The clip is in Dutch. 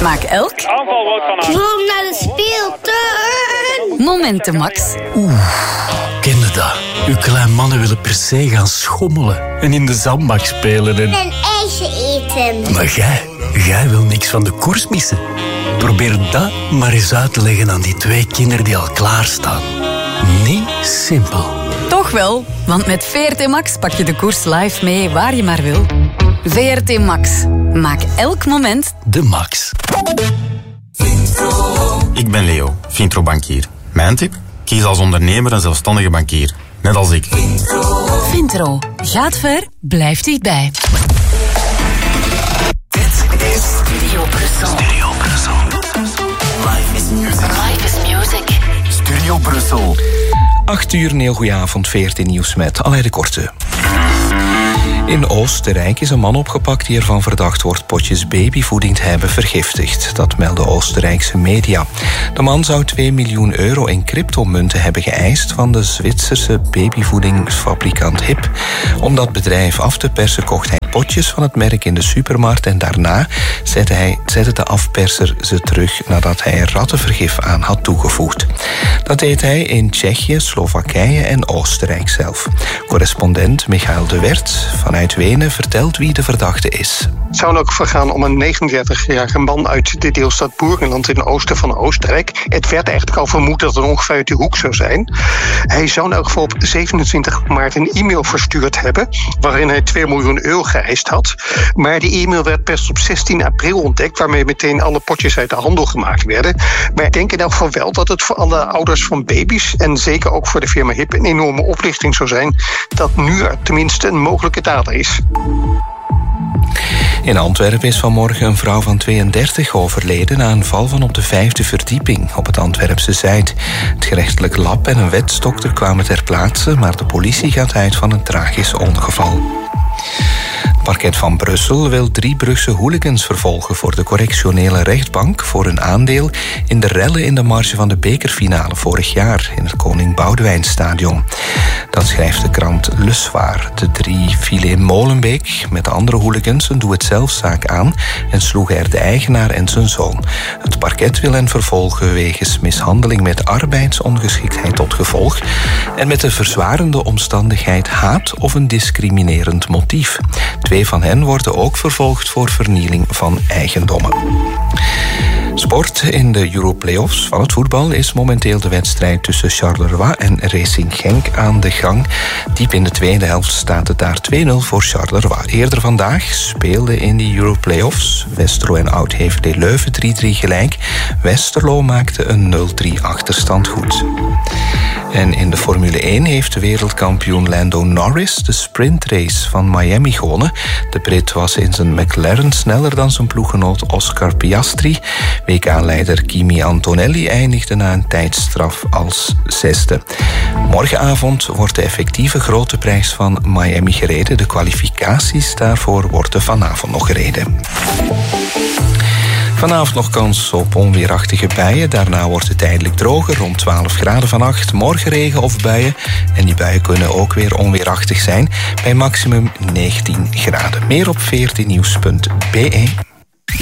Maak elk Aanval Wout van Aert. Droom naar de speeltuin. momenten max. Ken je dat? Uw klein mannen willen per se gaan schommelen en in de zandbak spelen en ijsje eten. Maar jij wil niks van de koers missen. Probeer dat maar eens uit te leggen aan die 2 kinderen die al klaarstaan. Niet simpel. Toch wel, want met VRT Max pak je de koers live mee waar je maar wil. VRT Max. Maak elk moment de max. Ik ben Leo, Vintro-bankier. Mijn tip? Kies als ondernemer een zelfstandige bankier. Net als ik. Vintro. Gaat ver, blijft dichtbij. Dit is Studio Brussel. Studio Brussel. Life is music. Life is music. Studio Brussel. 8 uur, een heel goeie avond, VRT Nieuws met Alain de Korte. In Oostenrijk is een man opgepakt die ervan verdacht wordt potjes babyvoeding te hebben vergiftigd. Dat melden Oostenrijkse media. De man zou 2 miljoen euro in cryptomunten hebben geëist van de Zwitserse babyvoedingsfabrikant HIP. Om dat bedrijf af te persen kocht hij potjes van het merk in de supermarkt en daarna zette de afperser ze terug nadat hij er rattenvergif aan had toegevoegd. Dat deed hij in Tsjechië, Slowakije en Oostenrijk zelf. Correspondent Michael de Wert vanuit Wenen vertelt wie de verdachte is. Het zou ook vergaan om een 39-jarige man uit de deelstaat Burgenland in het oosten van Oostenrijk. Het werd eigenlijk al vermoed dat het ongeveer uit die hoek zou zijn. Hij zou in elk geval op 27 maart een e-mail verstuurd hebben waarin hij 2 miljoen euro geëist had. Maar die e-mail werd pas op 16 april ontdekt, waarmee meteen alle potjes uit de handel gemaakt werden. Maar ik denk in elk geval wel dat het voor alle ouders van baby's en zeker ook voor de firma HIP een enorme oplichting zou zijn dat nu er tenminste een mogelijke dader is. In Antwerpen is vanmorgen een vrouw van 32 overleden na een val van op de 5e verdieping op het Antwerpse Zuid. Het gerechtelijk lab en een wetsdokter kwamen ter plaatse, maar de politie gaat uit van een tragisch ongeval. Het parket van Brussel wil 3 Brugse hooligans vervolgen voor de correctionele rechtbank voor hun aandeel in de rellen in de marge van de bekerfinale vorig jaar in het Koning Boudewijnstadion. Dat schrijft de krant Le Soir. De 3 vielen in Molenbeek met de andere hooligans een doe-het-zelfzaak aan en sloegen er de eigenaar en zijn zoon. Het parket wil hen vervolgen wegens mishandeling met arbeidsongeschiktheid tot gevolg en met de verzwarende omstandigheid haat of een discriminerend motief. 2 van hen worden ook vervolgd voor vernieling van eigendommen. Sport. In de Euro-playoffs van het voetbal is momenteel de wedstrijd tussen Charleroi en Racing Genk aan de gang. Diep in de tweede helft staat het daar 2-0 voor Charleroi. Eerder vandaag speelden in die Euro-playoffs Westerlo en Oud-Heverlee Leuven 3-3 gelijk. Westerlo maakte een 0-3 achterstand goed. En in de Formule 1 heeft wereldkampioen Lando Norris de sprintrace van Miami gewonnen. De Brit was in zijn McLaren sneller dan zijn ploeggenoot Oscar Piastri. WK-leider Kimi Antonelli eindigde na een tijdstraf als 6e. Morgenavond wordt de effectieve grote prijs van Miami gereden. De kwalificaties daarvoor worden vanavond nog gereden. Vanavond nog kans op onweerachtige buien. Daarna wordt het tijdelijk droger, rond 12 graden vannacht. Morgen regen of buien. En die buien kunnen ook weer onweerachtig zijn, bij maximum 19 graden. Meer op 14nieuws.be.